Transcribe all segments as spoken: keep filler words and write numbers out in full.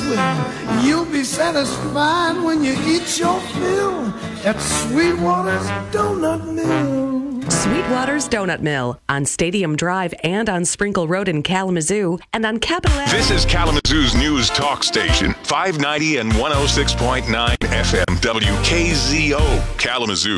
swill. You'll be satisfied when you eat your fill at Sweetwater's Donut Mill. Sweetwater's Donut Mill on Stadium Drive and on Sprinkle Road in Kalamazoo and on Capitol Avenue. This is Kalamazoo's news talk station, five ninety and one oh six point nine F M W K Z O, Kalamazoo.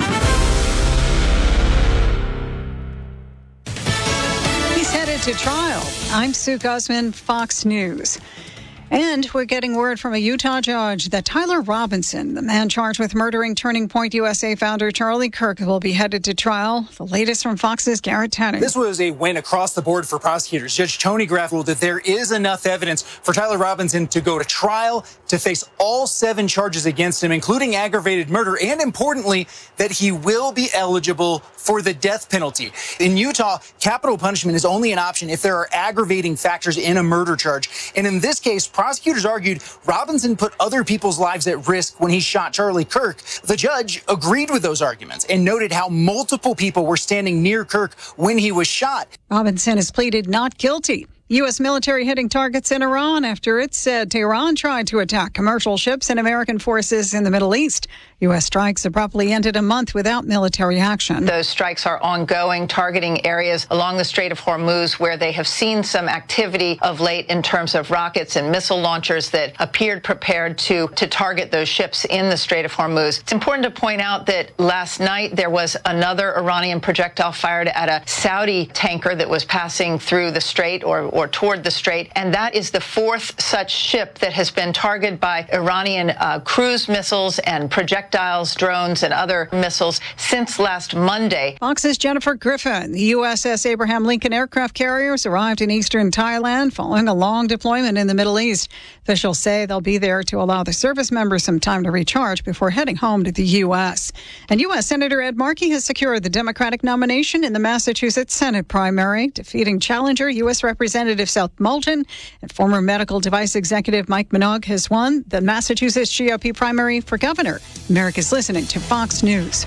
He's headed to trial. I'm Sue Guzman, Fox News. And we're getting word from a Utah judge that Tyler Robinson, the man charged with murdering Turning Point U S A founder Charlie Kirk, will be headed to trial. The latest from Fox's Garrett Tanner. This was a win across the board for prosecutors. Judge Tony Graff ruled that there is enough evidence for Tyler Robinson to go to trial, to face all seven charges against him, including aggravated murder, and importantly, that he will be eligible for the death penalty. In Utah, capital punishment is only an option if there are aggravating factors in a murder charge. And in this case, prosecutors argued Robinson put other people's lives at risk when he shot Charlie Kirk. The judge agreed with those arguments and noted how multiple people were standing near Kirk when he was shot. Robinson has pleaded not guilty. U S military hitting targets in Iran after it said Tehran tried to attack commercial ships and American forces in the Middle East. U S strikes abruptly ended a month without military action. Those strikes are ongoing, targeting areas along the Strait of Hormuz where they have seen some activity of late in terms of rockets and missile launchers that appeared prepared to, to target those ships in the Strait of Hormuz. It's important to point out that last night there was another Iranian projectile fired at a Saudi tanker that was passing through the strait or, or toward the strait, and that is the fourth such ship that has been targeted by Iranian uh, cruise missiles and projectiles, drones, and other missiles since last Monday. Fox's Jennifer Griffin. The U S S Abraham Lincoln aircraft carriers arrived in eastern Thailand following a long deployment in the Middle East. Officials say they'll be there to allow the service members some time to recharge before heading home to the U S. And U S Senator Ed Markey has secured the Democratic nomination in the Massachusetts Senate primary, defeating challenger U S Representative Seth Moulton, and former medical device executive Mike Minogue has won the Massachusetts G O P primary for governor. America's listening to Fox News.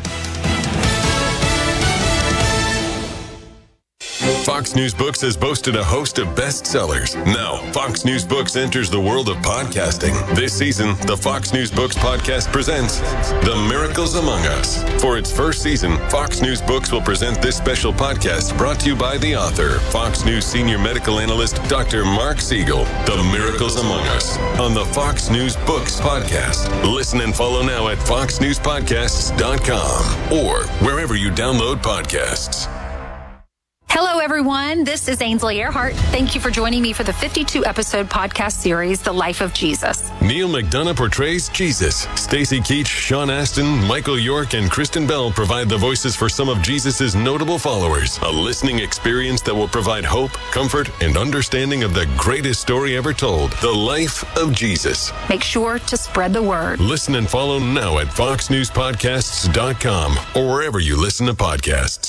Fox News Books has boasted a host of bestsellers. Now, Fox News Books enters the world of podcasting. This season, the Fox News Books podcast presents The Miracles Among Us. For its first season, Fox News Books will present this special podcast brought to you by the author, Fox News senior medical analyst, Doctor Mark Siegel. The Miracles Among Us on the Fox News Books podcast. Listen and follow now at fox news podcasts dot com or wherever you download podcasts. Hello, everyone. This is Ainsley Earhart. Thank you for joining me for the fifty-two episode podcast series, The Life of Jesus. Neil McDonough portrays Jesus. Stacey Keach, Sean Astin, Michael York, and Kristen Bell provide the voices for some of Jesus' notable followers. A listening experience that will provide hope, comfort, and understanding of the greatest story ever told, The Life of Jesus. Make sure to spread the word. Listen and follow now at fox news podcasts dot com or wherever you listen to podcasts.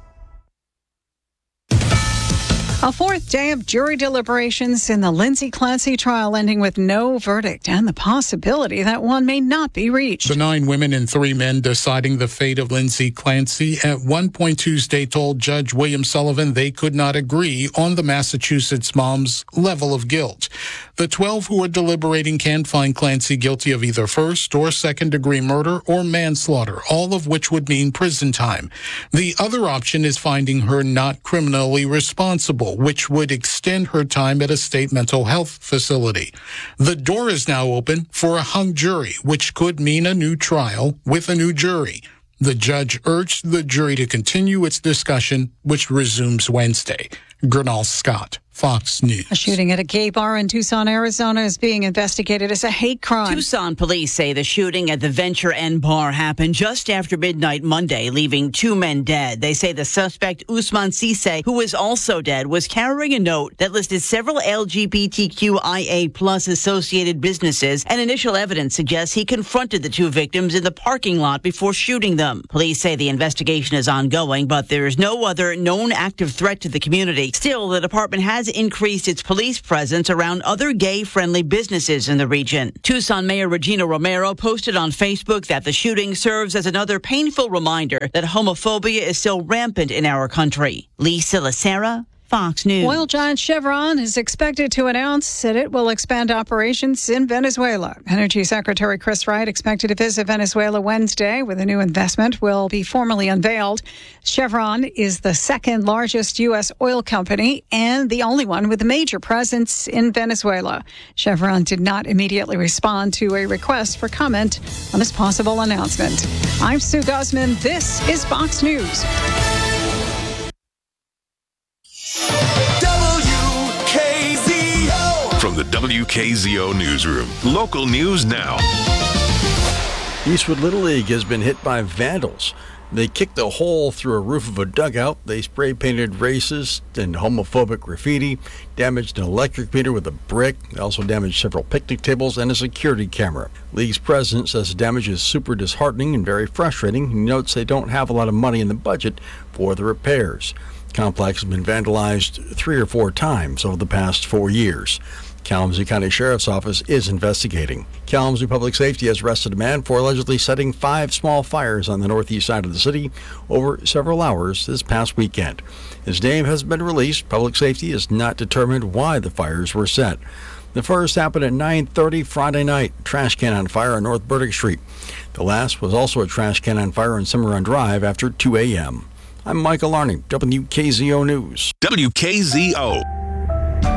A fourth day of jury deliberations in the Lindsay Clancy trial ending with no verdict and the possibility that one may not be reached. The nine women and three men deciding the fate of Lindsay Clancy at one point Tuesday told Judge William Sullivan they could not agree on the Massachusetts mom's level of guilt. The twelve who are deliberating can find Clancy guilty of either first or second degree murder or manslaughter, all of which would mean prison time. The other option is finding her not criminally responsible, which would extend her time at a state mental health facility. The door is now open for a hung jury, which could mean a new trial with a new jury. The judge urged the jury to continue its discussion, which resumes Wednesday. Gernal Scott, Fox News. A shooting at a gay bar in Tucson, Arizona is being investigated as a hate crime. Tucson police say the shooting at the Venture Inn bar happened just after midnight Monday, leaving two men dead. They say the suspect, Usman Cisse, who was also dead, was carrying a note that listed several L G B T Q I A plus associated businesses, and initial evidence suggests he confronted the two victims in the parking lot before shooting them. Police say the investigation is ongoing, but there is no other known active threat to the community. Still, the department has increased its police presence around other gay-friendly businesses in the region. Tucson Mayor Regina Romero posted on Facebook that the shooting serves as another painful reminder that homophobia is still rampant in our country. Lisa Lacera, Fox News. Oil giant Chevron is expected to announce that it will expand operations in Venezuela. Energy Secretary Chris Wright expected to visit Venezuela Wednesday, where the new investment will be formally unveiled. Chevron is the second largest U S oil company and the only one with a major presence in Venezuela. Chevron did not immediately respond to a request for comment on this possible announcement. I'm Sue Guzman. This is Fox News. W K Z O. From the W K Z O newsroom, local news now. Eastwood Little League has been hit by vandals. They kicked a hole through a roof of a dugout. They spray painted racist and homophobic graffiti, damaged an electric meter with a brick. They also damaged several picnic tables and a security camera. League's president says the damage is super disheartening and very frustrating. He notes they don't have a lot of money in the budget for the repairs. The complex has been vandalized three or four times over the past four years. Kalamazoo County Sheriff's Office is investigating. Kalamazoo Public Safety has arrested a man for allegedly setting five small fires on the northeast side of the city over several hours this past weekend. His name has been released. Public Safety has not determined why the fires were set. The first happened at nine thirty Friday night. Trash can on fire on North Burdick Street. The last was also a trash can on fire on Cimarron Drive after two a.m. I'm Michael Arning, W K Z O News. W K Z O.